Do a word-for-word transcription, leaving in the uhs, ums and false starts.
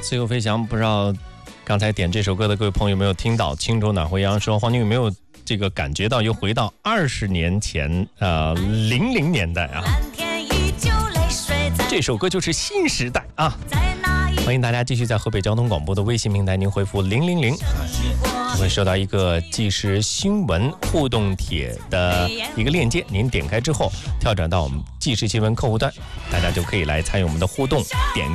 自由飞翔，不知道刚才点这首歌的各位朋友有没有听到？轻舟暖回阳说，黄牛有没有这个感觉到又回到二十年前，呃，零零年代啊？这首歌就是新时代啊！欢迎大家继续在河北交通广播的微信平台，您回复零零零，会收到一个即时新闻互动帖的一个链接，您点开之后跳转到我们即时新闻客户端，大家就可以来参与我们的互动，点